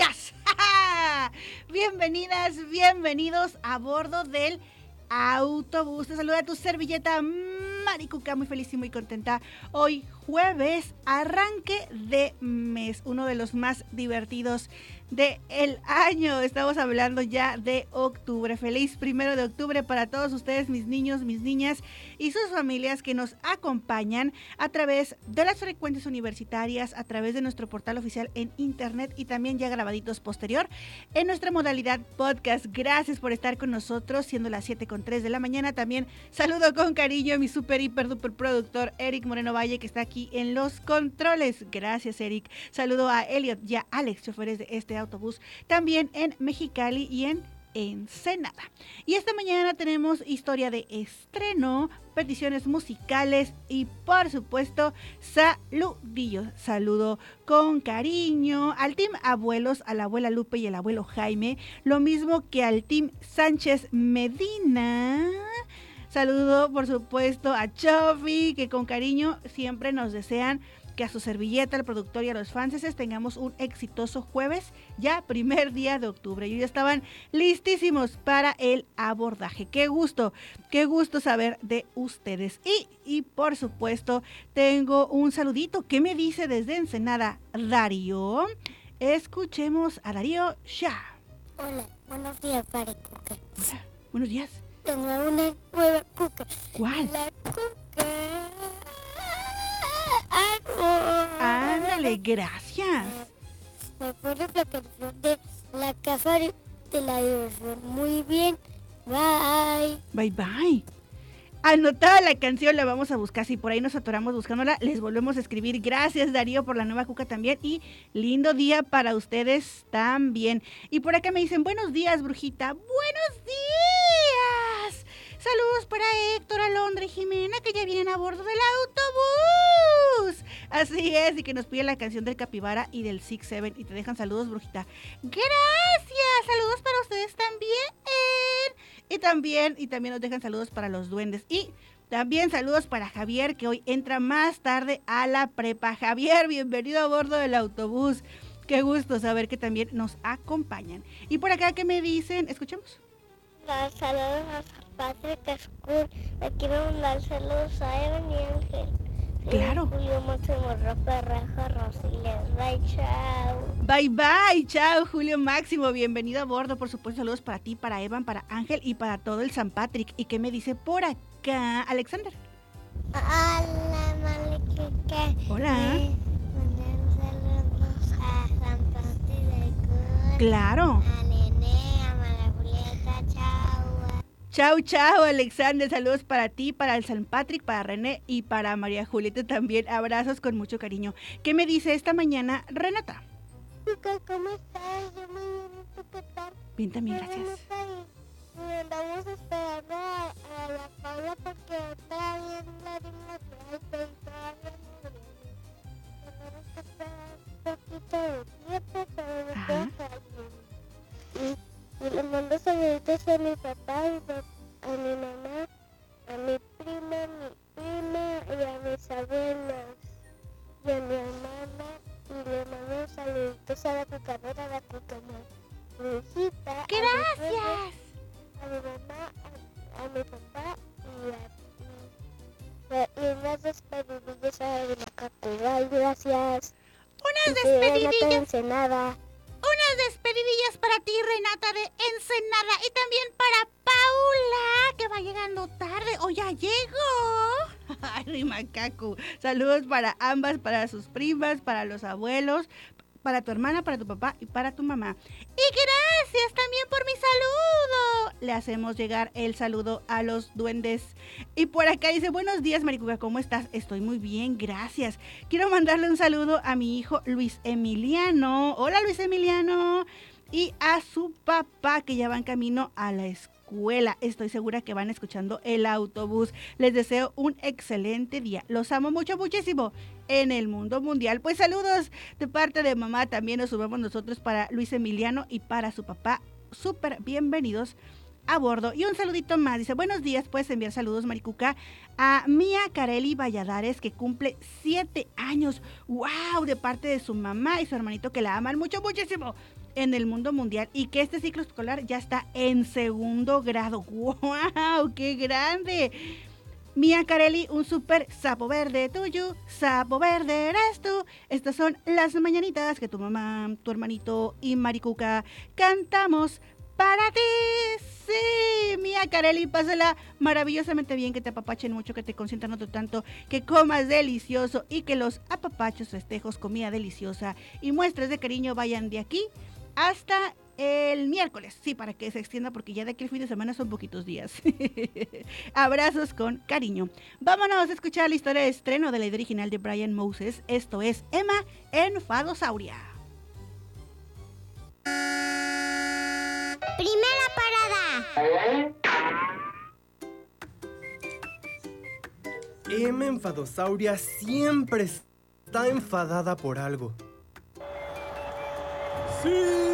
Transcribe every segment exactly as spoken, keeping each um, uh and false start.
ellas. Bienvenidas, bienvenidos a bordo del autobús. Te saluda tu servilleta Maricuca, muy feliz y muy contenta. Hoy jueves, arranque de mes, uno de los más divertidos del año. Estamos hablando ya de octubre. Feliz primero de octubre para todos ustedes, mis niños, mis niñas y sus familias que nos acompañan a través de las frecuencias universitarias, a través de nuestro portal oficial en internet y también ya grabaditos posterior en nuestra modalidad podcast. Gracias por estar con nosotros, siendo las siete con tres de la mañana. También saludo con cariño a mi super hiper duper productor Eric Moreno Valle, que está aquí en los controles. Gracias, Eric. Saludo a Elliot y a Alex, choferes de este autobús, también en Mexicali y en Ensenada. Y esta mañana tenemos historia de estreno, peticiones musicales y por supuesto saludillos. Saludo con cariño al team abuelos, a la abuela Lupe y el abuelo Jaime, lo mismo que al team Sánchez Medina. Saludo por supuesto a Chofi, que con cariño siempre nos desean que a su servilleta, al productor y a los fanses tengamos un exitoso jueves, ya primer día de octubre. Y ya estaban listísimos para el abordaje. Qué gusto, qué gusto saber de ustedes. Y, y por supuesto, tengo un saludito. ¿Qué me dice desde Ensenada Darío? Escuchemos a Darío ya. Hola, buenos días, Maricuca. Hola, buenos días. Tengo una nueva cuca. ¿Cuál? La cuca. Ándale, gracias. Me pone la canción de la casa de la diversión. Muy bien. Bye. Bye, bye. Anotada la canción, la vamos a buscar. Si por ahí nos atoramos buscándola, les volvemos a escribir. Gracias, Darío, por la nueva cuca también. Y lindo día para ustedes también. Y por acá me dicen, buenos días, brujita. ¡Buenos días! Saludos para Héctor, Alondra y Jimena, que ya vienen a bordo del autobús. Así es, y que nos piden la canción del Capibara y del Six Seven. Y te dejan saludos, brujita. Gracias, saludos para ustedes también. Y también, y también nos dejan saludos para los duendes. Y también saludos para Javier, que hoy entra más tarde a la prepa. Javier, bienvenido a bordo del autobús. Qué gusto saber que también nos acompañan. Y por acá, ¿qué me dicen? ¿Escuchamos? Los saludos a Patrick School. Le quiero mandar saludos a Evan y Ángel. Claro. Julio Máximo, Rafa Raja, Rosiles. Bye, chao. Bye, bye, chao, Julio Máximo. Bienvenido a bordo. Por supuesto, saludos para ti, para Evan, para Ángel y para todo el San Patrick. ¿Y qué me dice por acá, Alexander? Hola, Maricuca. Hola. Eh, mandar saludos a San Patrick. Claro. A Nene, a María Julieta, chao. Chau, chau, Alexander. Saludos para ti, para el San Patrick, para René y para María Julieta también. Abrazos con mucho cariño. ¿Qué me dice esta mañana Renata? ¿Cómo estás? Yo muy bien, ¿tú qué tal? Bien, también, gracias. Y andamos esperando a, a la Paula porque está bien la niña que hay pensado. Tenemos que esperar un poquito de tiempo, pero no Ajá. puedo. Y le mando saluditos a mi papá, a mi, a mi mamá, a mi prima, a mi prima y a mis abuelos y a mi hermana. Y le mando saluditos a la cucarera, a la cucarera. Brujita. Gracias. A mi mamá, a, a mi papá y a y, y unas despedidillas a la catedral. Gracias. Unas Y que despedidillas. Renata Ensenada. Unas despedidillas para ti, Renata de Ensenada. Y también para Paula, que va llegando tarde o ya llegó. Ay, Rimacacu. Saludos para ambas, para sus primas, para los abuelos, para tu hermana, para tu papá y para tu mamá. Y gracias también por mi saludo. Le hacemos llegar el saludo a los duendes. Y por acá dice, buenos días, Maricuca, ¿cómo estás? Estoy muy bien, gracias. Quiero mandarle un saludo a mi hijo Luis Emiliano. Hola, Luis Emiliano. Y a su papá, que ya va en camino a la escuela. Estoy segura que van escuchando el autobús. Les deseo un excelente día. Los amo mucho, muchísimo en el mundo mundial. Pues saludos de parte de mamá. También nos subimos nosotros para Luis Emiliano y para su papá. Súper bienvenidos a bordo. Y un saludito más. Dice, buenos días, puedes enviar saludos, Maricuca, a Mía Carelli Valladares, que cumple siete años. ¡Wow! De parte de su mamá y su hermanito, que la aman mucho, muchísimo. en el mundo mundial y que este ciclo escolar ya está en segundo grado. ¡Wow! ¡Qué grande! Mía Carelli, un súper sapo verde tuyo, sapo verde eres tú. Estas son las mañanitas que tu mamá, tu hermanito y Maricuca cantamos para ti. Sí, Mía Carelli, pásala maravillosamente bien, que te apapachen mucho, que te consientan otro tanto, que comas delicioso y que los apapachos, festejos, comida deliciosa y muestras de cariño vayan de aquí hasta el miércoles, sí, para que se extienda, porque ya de aquí el fin de semana son poquitos días. Abrazos con cariño. Vámonos a escuchar la historia de estreno de la idea original de Brian Moses. Esto es Emma Enfadosauria. Primera parada. Emma Enfadosauria siempre está enfadada por algo. ¡Sí!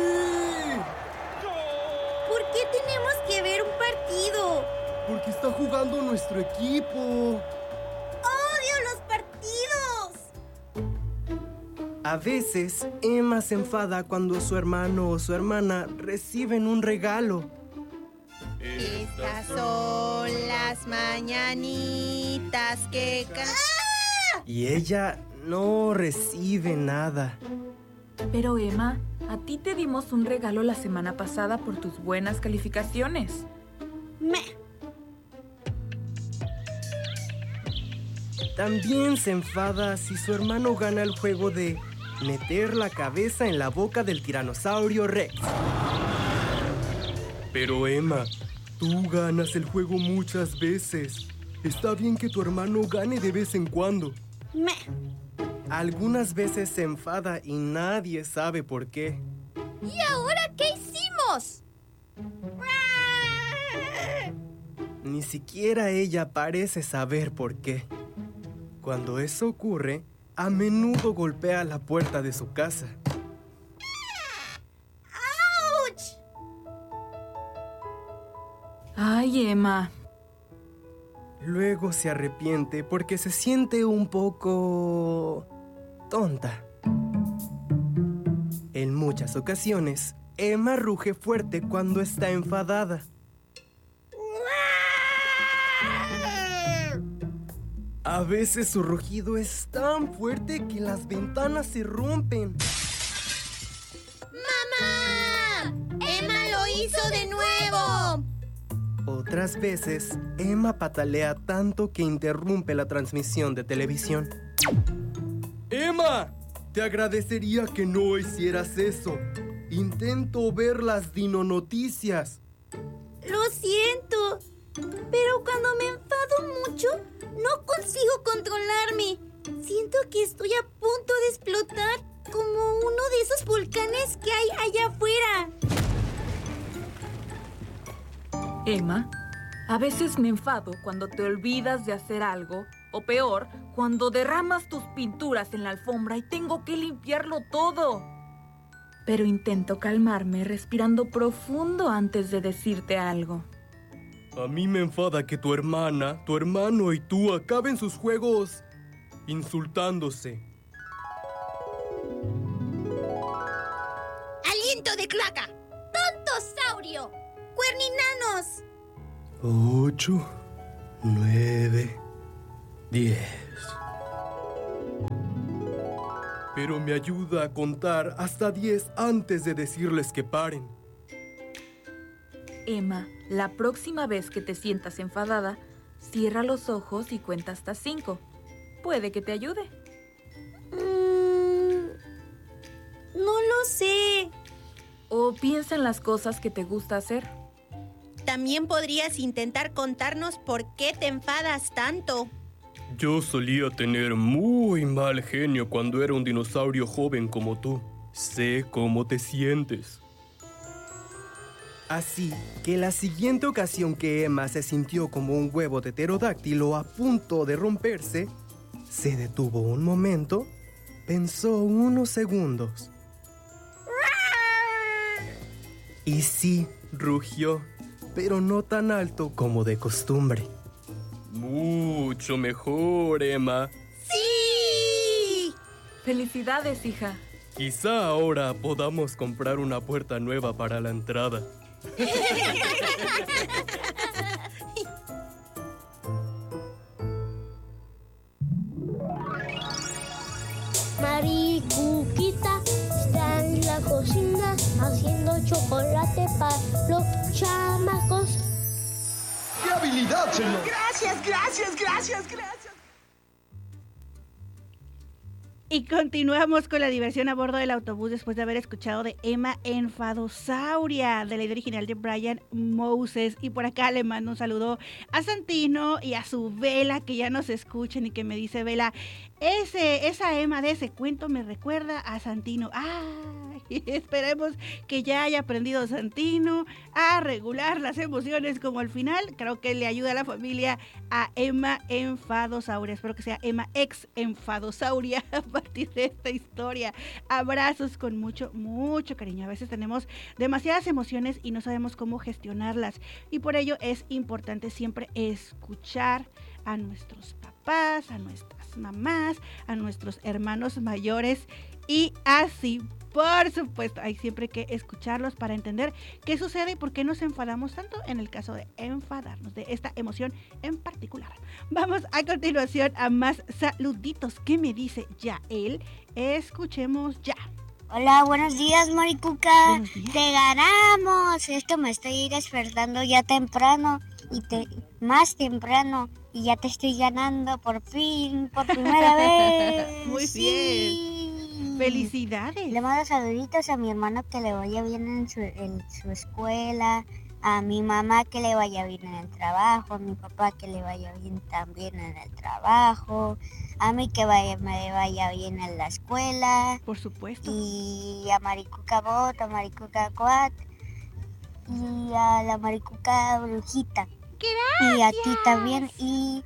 ¿Por qué tenemos que ver un partido? Porque está jugando nuestro equipo. ¡Odio los partidos! A veces, Emma se enfada cuando su hermano o su hermana reciben un regalo. Estas son las mañanitas que can... ¡Ah! Y ella no recibe nada. Pero Emma, a ti te dimos un regalo la semana pasada por tus buenas calificaciones. Me... También se enfada si su hermano gana el juego de meter la cabeza en la boca del tiranosaurio Rex. Pero Emma, tú ganas el juego muchas veces. Está bien que tu hermano gane de vez en cuando. Me... Algunas veces se enfada y nadie sabe por qué. ¿Y ahora qué hicimos? Ni siquiera ella parece saber por qué. Cuando eso ocurre, a menudo golpea la puerta de su casa. ¡Auch! Ay, Emma. Luego se arrepiente porque se siente un poco tonta. En muchas ocasiones, Emma ruge fuerte cuando está enfadada. A veces su rugido es tan fuerte que las ventanas se rompen. ¡Mamá! ¡Emma lo hizo de nuevo! Otras veces, Emma patalea tanto que interrumpe la transmisión de televisión. ¡Emma! Te agradecería que no hicieras eso. Intento ver las dinonoticias. Lo siento, pero cuando me enfado mucho, no consigo controlarme. Siento que estoy a punto de explotar como uno de esos volcanes que hay allá afuera. Emma, a veces me enfado cuando te olvidas de hacer algo, o peor, cuando derramas tus pinturas en la alfombra y tengo que limpiarlo todo. Pero intento calmarme respirando profundo antes de decirte algo. A mí me enfada que tu hermana, tu hermano y tú acaben sus juegos insultándose. ¡Aliento de cloaca! ¡Tontosaurio! ¡Cuerninanos! Ocho, nueve, diez. Pero me ayuda a contar hasta diez antes de decirles que paren. Emma, la próxima vez que te sientas enfadada, cierra los ojos y cuenta hasta cinco. Puede que te ayude. Mm, no lo sé. O piensa en las cosas que te gusta hacer. También podrías intentar contarnos por qué te enfadas tanto. Yo solía tener muy mal genio cuando era un dinosaurio joven como tú. Sé cómo te sientes. Así que la siguiente ocasión que Emma se sintió como un huevo de pterodáctilo a punto de romperse, se detuvo un momento, pensó unos segundos. Y sí, rugió, pero no tan alto como de costumbre. Mucho mejor, Emma. ¡Sí! Felicidades, hija. Quizá ahora podamos comprar una puerta nueva para la entrada. Maricuquita está en la cocina haciendo chocolate para los chamacos. ¡Qué habilidad, señor! Gracias, gracias, gracias, gracias. Y continuamos con la diversión a bordo del autobús después de haber escuchado de Emma Enfadosauria, de la idea original de Brian Moses. Y por acá le mando un saludo a Santino y a su Vela, que ya nos escuchan y que me dice Vela, ese, esa Emma de ese cuento me recuerda a Santino. ¡Ay! Esperemos que ya haya aprendido Santino a regular las emociones como al final. Creo que le ayuda a la familia a Emma Enfadosauria. Espero que sea Emma ex Enfadosauria a partir de esta historia. Abrazos con mucho, mucho cariño. A veces tenemos demasiadas emociones y no sabemos cómo gestionarlas. Y por ello es importante siempre escuchar a nuestros papás, a nuestras mamás, a nuestros hermanos mayores y así. Por supuesto, hay siempre que escucharlos para entender qué sucede y por qué nos enfadamos tanto en el caso de enfadarnos, de esta emoción en particular. Vamos a continuación a más saluditos. ¿Qué me dice Yael? Escuchemos ya. Hola, buenos días, Maricuca. Buenos días. Te ganamos. Esto me estoy despertando ya temprano y te más temprano y ya te estoy ganando por fin, por primera vez. Muy Sí. bien. Felicidades. Le mando saluditos a mi hermano que le vaya bien en su, en su escuela, a mi mamá que le vaya bien en el trabajo, a mi papá que le vaya bien también en el trabajo, a mí que vaya, me vaya bien en la escuela, Por supuesto. y a Maricuca Bot, a Maricuca Cuat, y a la Maricuca Brujita. Y a ti también, y,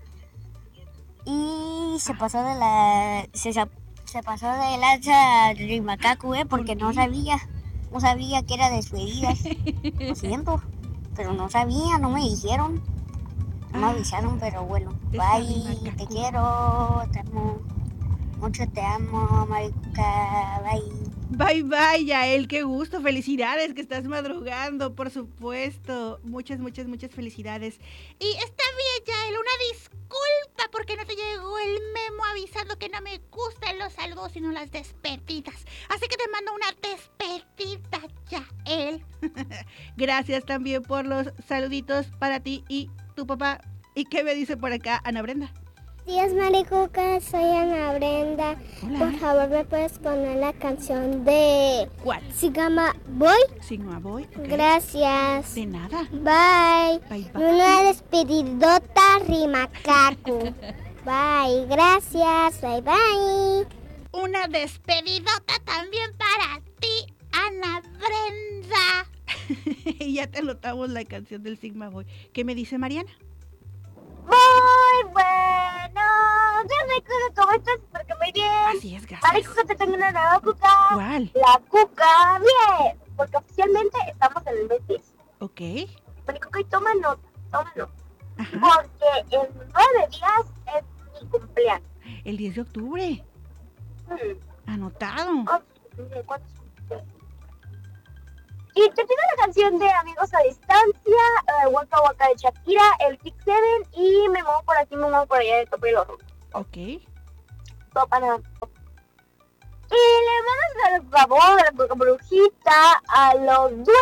y se pasó de la... Se, se pasó de lanza Rimacacu, ¿eh? Porque no sabía, no sabía que era despedidas. Lo siento, pero no sabía, no me dijeron. No me Ah. avisaron, pero bueno. Esa Bye, Rimacacu. te quiero, te amo. Mucho te amo, Maricuca, bye. Bye bye, Yael, qué gusto, felicidades que estás madrugando, por supuesto. Muchas, muchas, muchas felicidades. Y está bien, Yael, una disculpa porque no te llegó el memo avisando que no me gustan los saludos sino las despedidas. Así que te mando una despedida, Yael. Gracias también por los saluditos para ti y tu papá. ¿Y qué me dice por acá Ana Brenda? Días, Maricuca, soy Ana Brenda. Hola. Por favor, ¿me puedes poner la canción de ¿Cuál? Sigama Boy? Sigma Boy. Ok. Gracias. De nada. Bye. Bye, bye. Una despedidota Rimacacu. Bye. Gracias. Bye, bye. Una despedidota también para ti, Ana Brenda. Y ya te anotamos la canción del Sigma Boy. ¿Qué me dice Mariana? Muy bueno. Ya me acuerdo cómo estás, porque muy bien. Así es, gracias. Maricuca, te tengo una nueva cuca. ¿Cuál? La cuca, bien, porque oficialmente estamos en el mes diez. Ok. Maricuca, y toma nota, toma nota. Ajá. Porque en nueve días es mi cumpleaños. El diez de octubre. Hmm. Anotado. Oh, ¿cuántos cumpleaños? Y te pido la canción de Amigos a Distancia, uh, Waka Waka de Shakira, el Six Seven y Me Muevo por aquí, Me Muevo por allá de Topo y los Rubios. Ok. Todo para nada. Y le vamos a dar el favor de la Cuca Brujita a los duendes.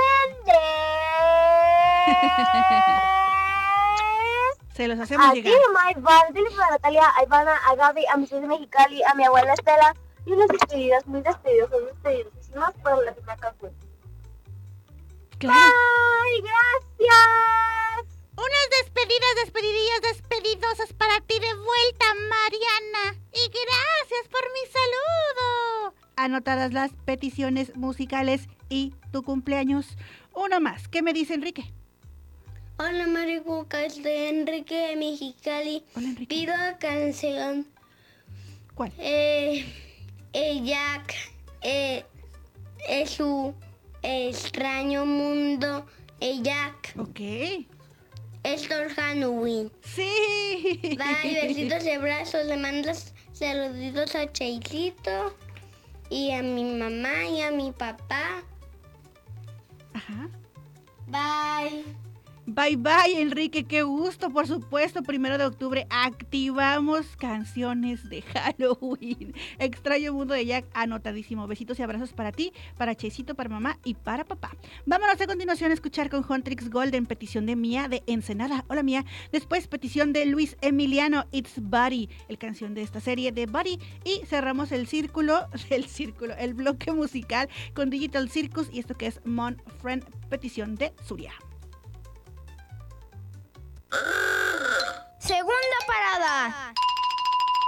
Se los hacemos A ti, llegar. mamá Iván, dile a Natalia, a Ivana, a Gaby, a mi socio de Mexicali, a mi abuela Estela. Y unas despedidas, muy despedidas, muy despedidísimas para la primera canción. Claro. ¡Ay, gracias! Unas despedidas, despedidillas, despedidosas para ti de vuelta, Mariana. Y gracias por mi saludo. Anotadas las peticiones musicales y tu cumpleaños. Uno más. ¿Qué me dice Enrique? Hola, Maricuca, soy Enrique de Mexicali. Hola, Enrique. Pido canción. ¿Cuál? Eh, eh, Jack, eh, es su extraño mundo. Eh, Jack, Ok. es por Halloween. Sí. Bye, besitos y abrazos. Le mandas saluditos a Cheisito. y a mi mamá y a mi papá. Ajá. Bye. Bye bye, Enrique, qué gusto, por supuesto. Primero de octubre activamos canciones de Halloween. Extraño mundo de Jack, anotadísimo. Besitos y abrazos para ti, para Chesito, para mamá y para papá. Vámonos a continuación a escuchar con Huntrix Golden, petición de Mía de Ensenada. Hola Mía. Después petición de Luis Emiliano, It's Buddy, el canción de esta serie de Buddy. Y cerramos el círculo, el círculo, el bloque musical con Digital Circus y esto que es Mon Friend, petición de Zuria. Segunda parada.